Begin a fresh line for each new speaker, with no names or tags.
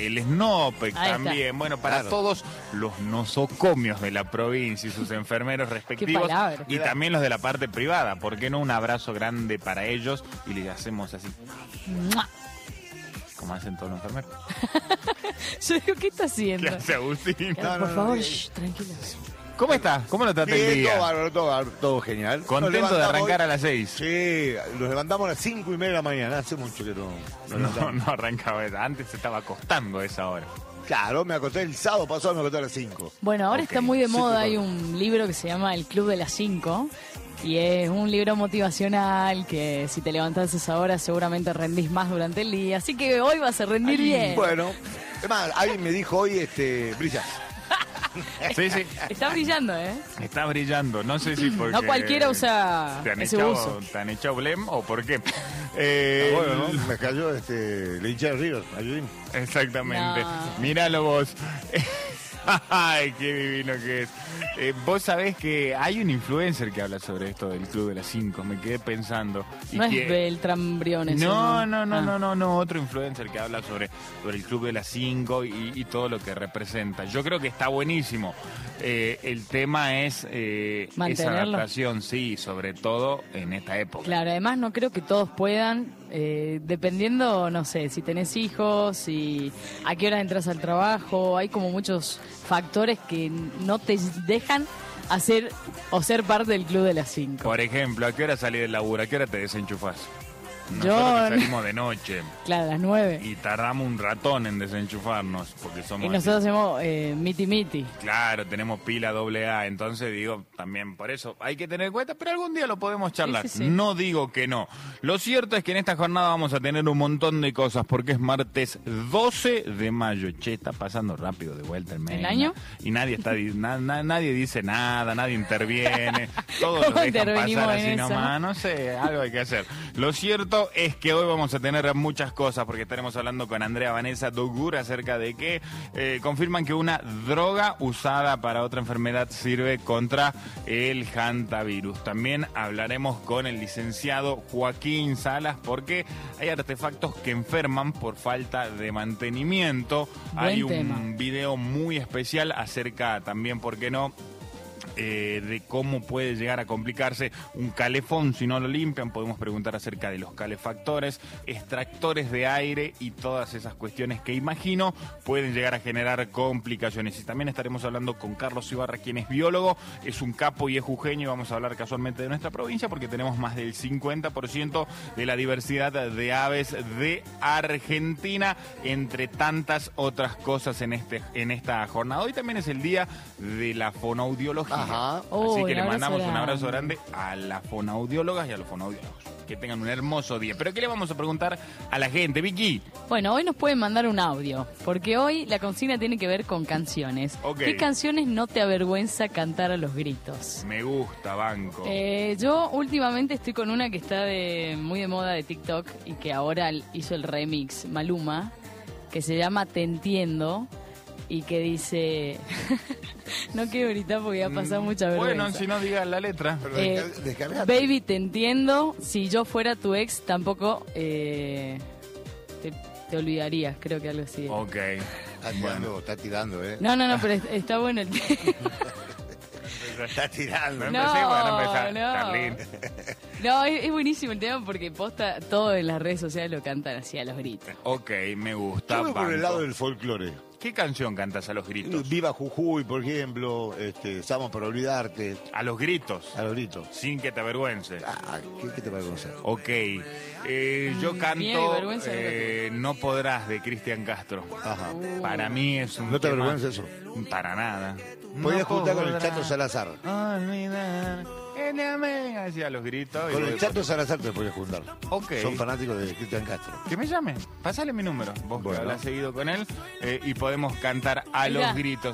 el Snopec
Ahí
también,
está.
bueno, para todos los nosocomios de la provincia y sus enfermeros respectivos,
palabra.
y también los de la parte privada. ¿Por qué no un abrazo grande para ellos? Y les hacemos así,
¡Mua!
como hacen todos los enfermeros.
Yo digo, ¿qué está haciendo?
¿Qué hace Agustín?
Por favor, tranquilos.
¿Cómo estás? ¿Cómo lo trata el
Bien,
día?
todo bárbaro, todo genial.
Contento
Nos
de
levantamos
arrancar
hoy.
a las 6.
Sí, nos levantamos a las 5:30 de la mañana. Hace mucho que
No arrancaba. Antes se estaba acostando a esa hora.
Claro, me acosté el sábado pasado, me acosté a las 5.
Bueno, ahora
Ok,
está muy de
sí,
moda,
total.
hay un libro que se llama El Club de las 5 y es un libro motivacional que si te levantás a esa hora seguramente rendís más durante el día, así que hoy vas a rendir bien.
Bueno, es más, alguien me dijo hoy, brilla.
Sí, sí.
Está brillando, ¿eh?
Está brillando. No sé si porque...
No cualquiera usa
¿Te han
ese
echado,
uso.
¿Te han echado blem o por qué?
Bueno, ¿no? Me cayó la hincha de River, ayudín.
Exactamente.
No.
Míralo vos. Ay, qué divino que es. Vos sabés que hay un influencer que habla sobre esto del Club de las 5. Me quedé pensando. Y
No
que-
es Beltrán Briones.
No, otro influencer que habla sobre el Club de las 5 y todo lo que representa. Yo creo que está buenísimo. El tema es esa
Mantenerlo.
adaptación, sí, sobre todo en esta época.
Claro, además no creo que todos puedan, dependiendo, no sé, si tenés hijos, y a qué hora entras al trabajo, hay como muchos factores que no te dejan hacer o ser parte del Club de las 5.
Por ejemplo, ¿a qué hora salís del laburo? ¿A qué hora te desenchufás?
Yo
Nosotros que
no.
salimos de noche
Claro, a las 9.
y tardamos un ratón en desenchufarnos porque somos
Y nosotros
así.
hacemos miti.
Claro, tenemos pila AA, entonces digo, también por eso hay que tener en cuenta, pero algún día lo podemos charlar.
Sí.
No digo que no. Lo cierto es que en esta jornada vamos a tener un montón de cosas porque es martes 12 de mayo. Che, está pasando rápido de vuelta el mes.
¿El año?
Y nadie está nadie dice nada, nadie interviene. Todos
¿Cómo
lo dejan
intervenimos
pasar
en
así
eso?
nomás. No sé, algo hay que hacer. Lo cierto es que hoy vamos a tener muchas cosas porque estaremos hablando con Andrea Vanessa Dogur acerca de que confirman que una droga usada para otra enfermedad sirve contra el hantavirus. También hablaremos con el licenciado Joaquín Salas porque hay artefactos que enferman por falta de mantenimiento. Hay un
tema.
video muy especial acerca también, ¿por qué no?, de cómo puede llegar a complicarse un calefón si no lo limpian. Podemos preguntar acerca de los calefactores, extractores de aire y todas esas cuestiones que imagino pueden llegar a generar complicaciones. Y también estaremos hablando con Carlos Ibarra, quien es biólogo, es un capo y es jujeño, y vamos a hablar casualmente de nuestra provincia porque tenemos más del 50% de la diversidad de aves de Argentina, entre tantas otras cosas en esta jornada. Hoy también es el día de la fonoaudiología.
Ajá.
Así
Oh,
que
un
le
abrazo
mandamos un
grande.
abrazo grande a las fonoaudiólogas y a los fonoaudiólogos. Que tengan un hermoso día. Pero ¿qué le vamos a preguntar a la gente, Vicky?
Bueno, hoy nos pueden mandar un audio, porque hoy la consigna tiene que ver con canciones.
Ok.
¿Qué canciones no te avergüenza cantar a los gritos?
Me gusta, banco.
Yo últimamente estoy con una que está muy de moda de TikTok y que ahora hizo el remix Maluma, que se llama Te Entiendo y que dice... No quiero gritar porque ya ha pasado mucha vergüenza.
Bueno, si no digas la letra.
Pero
Eh,
descargate.
Baby, te entiendo. Si yo fuera tu ex, tampoco te olvidarías. Creo que algo así.
Ok.
Está tirando, ¿eh?
No, pero está bueno el tema.
Está tirando.
No
No,
empecé, bueno, empezar.
no.
Carlín.
No, es buenísimo el tema porque posta todo en las redes sociales lo cantan así a los gritos.
Ok, me gusta.
Yo voy por el
banco.
lado del folclore.
¿Qué canción cantas a los gritos?
Viva Jujuy, por ejemplo, Estamos por olvidarte,
A los gritos.
a los gritos.
Sin que te avergüence.
¿Qué te parece?
Ok. Yo
miedo y
canto
vergüenza nunca
No podrás de Cristian Castro.
Ajá.
Para mí es un
¿No te
tema-
avergüenza eso?
Para nada.
Podías
No
juntar con el
podrás
Chato Salazar.
olvidar que te amé, hacía los gritos. y
Con el
luego-
Chato Salazar te podías juntar.
Ok.
Son fanáticos de Cristian Castro.
Que me llame, pásale mi número. Vos que
Bueno.
hablas seguido con él y podemos cantar a
Mirá.
los gritos.